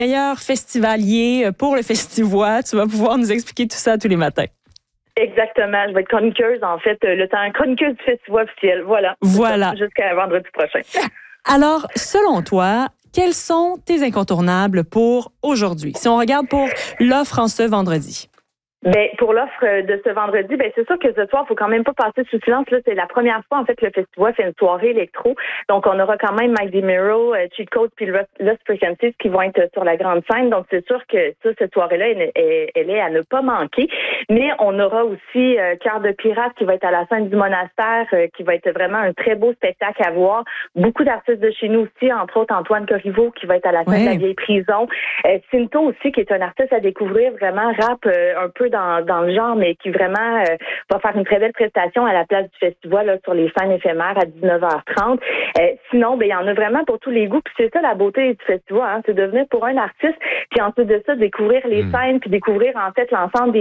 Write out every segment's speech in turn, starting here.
Meilleur festivalier pour le Festivois. Tu vas pouvoir nous expliquer tout ça tous les matins. Exactement. Je vais être chroniqueuse, en fait, le temps chroniqueuse du Festival officiel. Voilà. Jusqu'à vendredi prochain. Alors, selon toi, quels sont tes incontournables pour aujourd'hui? Si on regarde pour l'offre en ce vendredi. Ben, pour l'offre de ce vendredi, ben, c'est sûr que ce soir, faut quand même pas passer sous silence. Là, c'est la première fois, en fait, que le festival fait une soirée électro. Donc, on aura quand même Mike DeMiro, Cheat Code puis Lost Frequencies qui vont être sur la grande scène. Donc, c'est sûr que ça, cette soirée-là, elle est à ne pas manquer. Mais on aura aussi Cœur de pirate qui va être à la scène du monastère, qui va être vraiment un très beau spectacle à voir. Beaucoup d'artistes de chez nous aussi, entre autres Antoine Corriveau qui va être à la scène de la vieille prison. Cinto aussi, qui est un artiste à découvrir, vraiment rap un peu dans le genre, mais qui vraiment va faire une très belle prestation à la place du festival là, sur les scènes éphémères à 19h30. Sinon, ben il y en a vraiment pour tous les goûts. Puis c'est ça la beauté du festival, hein, c'est de venir pour un artiste, puis ensuite de ça, découvrir les scènes, puis découvrir en fait l'ensemble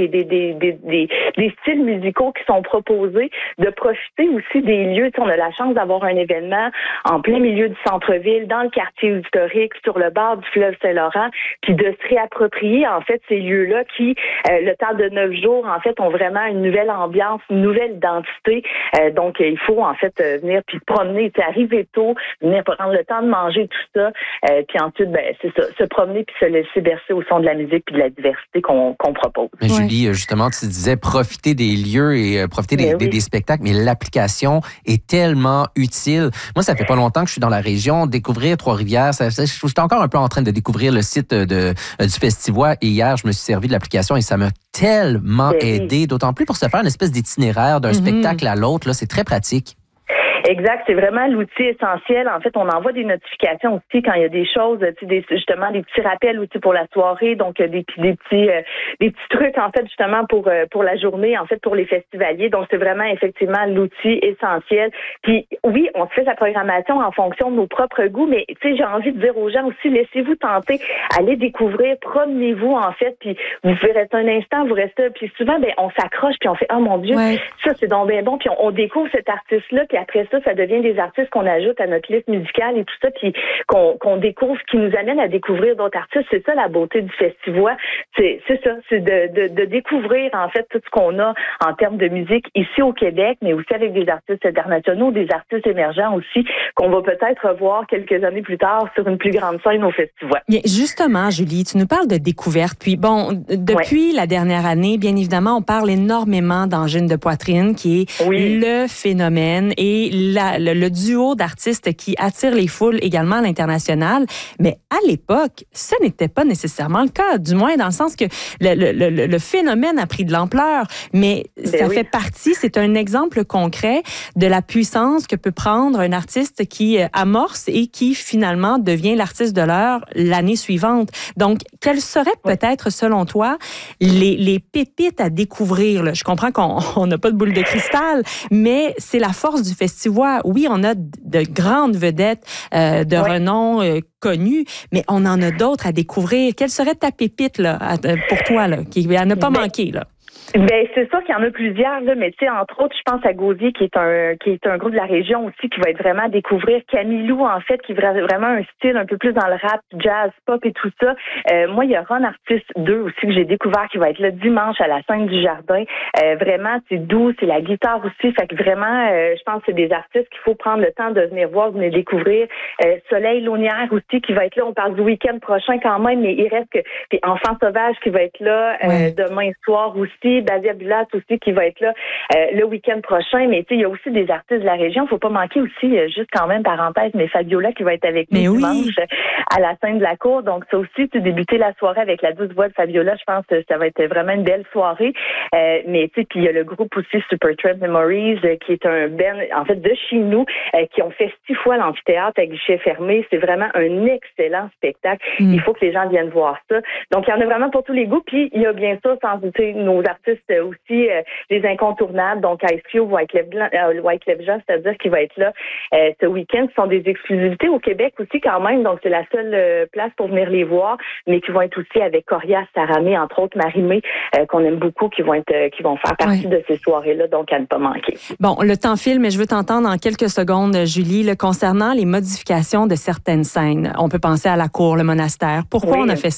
des styles musicaux qui sont proposés, de profiter aussi des lieux. Tu sais, on a la chance d'avoir un événement en plein milieu du centre-ville, dans le quartier historique, sur le bord du fleuve Saint-Laurent, puis de se réapproprier en fait ces lieux-là qui, le temps de 9 jours, en fait, ont vraiment une nouvelle ambiance, une nouvelle identité. Donc, il faut, en fait, venir puis promener, arriver tôt, venir prendre le temps de manger tout ça, puis ensuite, ben, c'est ça, se promener puis se laisser bercer au son de la musique puis de la diversité qu'on propose. Mais Julie, justement, tu disais profiter des lieux et profiter des spectacles, mais l'application est tellement utile. Moi, ça fait pas longtemps que je suis dans la région. Découvrir Trois-Rivières, j'étais encore un peu en train de découvrir le site du Festival et hier, je me suis servi de l'application et ça m'a tellement aidé, d'autant plus pour se faire une espèce d'itinéraire d'un spectacle à l'autre. Là, c'est très pratique. Exact, c'est vraiment l'outil essentiel. En fait, on envoie des notifications aussi quand il y a des choses, justement des petits rappels aussi pour la soirée, donc des petits trucs en fait justement pour la journée, en fait pour les festivaliers. Donc c'est vraiment effectivement l'outil essentiel. Puis oui, on se fait sa programmation en fonction de nos propres goûts, mais tu sais, j'ai envie de dire aux gens aussi, laissez-vous tenter, allez découvrir, promenez-vous en fait, puis vous pouvez rester un instant, vous restez, puis souvent ben on s'accroche puis on fait oh mon Dieu, ça c'est donc bien bon, puis on découvre cet artiste-là, puis après ça devient des artistes qu'on ajoute à notre liste musicale et tout ça, puis qu'on découvre, qui nous amène à découvrir d'autres artistes. C'est ça la beauté du festival. C'est ça, c'est de découvrir en fait tout ce qu'on a en termes de musique ici au Québec, mais aussi avec des artistes internationaux, des artistes émergents aussi, qu'on va peut-être revoir quelques années plus tard sur une plus grande scène au festival. Bien, justement, Julie, tu nous parles de découverte. Puis bon, depuis la dernière année, bien évidemment, on parle énormément d'angine de poitrine, qui est le phénomène et le duo d'artistes qui attire les foules également à l'international. Mais à l'époque, ce n'était pas nécessairement le cas, du moins dans le sens que le phénomène a pris de l'ampleur. Mais ça fait partie, c'est un exemple concret de la puissance que peut prendre un artiste qui amorce et qui finalement devient l'artiste de l'heure l'année suivante. Donc, quelles seraient peut-être, selon toi, les pépites à découvrir? Là? Je comprends qu'on n'a pas de boule de cristal, mais c'est la force du festival. Oui, on a de grandes vedettes de renom connues, mais on en a d'autres à découvrir. Quelle serait ta pépite là, pour toi, là, qui à ne pas manquer? Là? Ben c'est sûr qu'il y en a plusieurs là, mais tu sais entre autres, je pense à Gauzy qui est un groupe de la région aussi qui va être vraiment à découvrir. Camilou en fait qui est vraiment un style un peu plus dans le rap, jazz, pop et tout ça. Moi il y aura un artiste 2 aussi que j'ai découvert qui va être là dimanche à la scène du Jardin. Vraiment c'est doux, c'est la guitare aussi, fait que vraiment je pense que c'est des artistes qu'il faut prendre le temps de venir voir, de venir découvrir. Soleil Launière aussi qui va être là. On parle du week-end prochain quand même, mais il reste que puis Enfant Sauvage qui va être là demain soir aussi. Basia Bulat aussi qui va être là le week-end prochain. Mais tu sais, il y a aussi des artistes de la région. Faut pas manquer aussi, juste quand même, parenthèse, mais Fabiola qui va être avec nous dimanche à la scène de la cour. Donc ça aussi, tu débuter la soirée avec la douce voix de Fabiola. Je pense que ça va être vraiment une belle soirée. Mais tu sais, puis il y a le groupe aussi Supertramp Memories qui est un band, en fait, de chez nous, qui ont fait 6 fois l'amphithéâtre avec guichet fermé. C'est vraiment un excellent spectacle. Il faut que les gens viennent voir ça. Donc il y en a vraiment pour tous les goûts. Puis il y a bien sûr, sans douter, nos artistes aussi, les incontournables, donc Ice Cube, Wyclef Jean, c'est-à-dire qu'il va être là ce week-end. Ce sont des exclusivités au Québec aussi quand même, donc c'est la seule place pour venir les voir, mais qui vont être aussi avec Corias, Saramé, entre autres Marimé, qu'on aime beaucoup, qui vont faire partie de ces soirées-là, donc à ne pas manquer. Bon, le temps file, mais je veux t'entendre en quelques secondes, Julie, là, concernant les modifications de certaines scènes. On peut penser à la cour, le monastère. Pourquoi on a fait ça?